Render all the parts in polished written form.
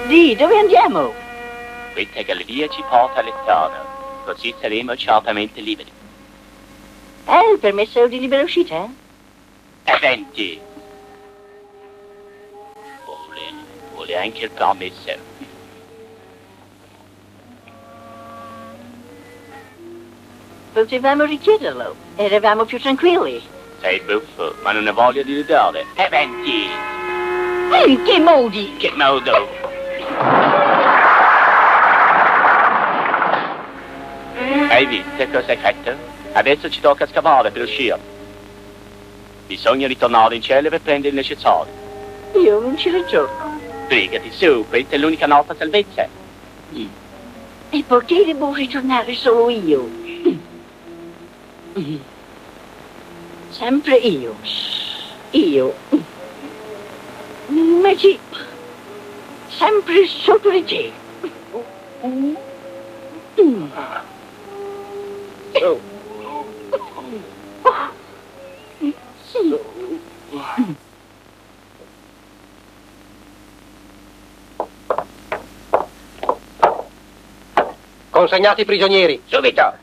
Di, dove andiamo? Questa galleria ci porta all'esterno, così saremo certamente liberi. Il permesso di libera uscita? Eventi. Vuole anche il permesso. Potevamo richiederlo, eravamo più tranquilli. Sei buffo, ma non ho voglia di ridere. Eventi. In che modi? Che modo? Hai visto cosa hai fatto? Adesso ci tocca scavare per uscire. Bisogna ritornare in cielo per prendere il necessario. Io non ci ritorno. Brigati su, questa è l'unica nostra salvezza. E perché devo ritornare solo io? Sempre io. Io. Ma sì, sempre sotto di te. Consegnati i prigionieri. Subito!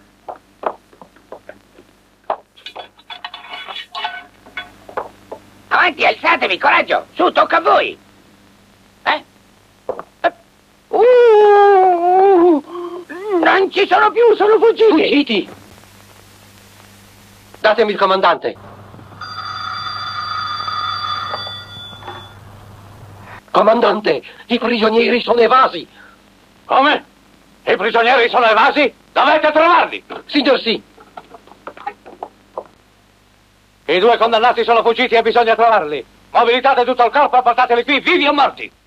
Avanti, alzatevi, coraggio! Su, tocca a voi! Non ci sono più, sono fuggiti! Fuggiti! Datemi il comandante. Comandante, i prigionieri sono evasi. Come? I prigionieri sono evasi? Dovete trovarli! Signor sì. I due condannati sono fuggiti e bisogna trovarli. Mobilitate tutto il corpo e portateli qui, vivi o morti!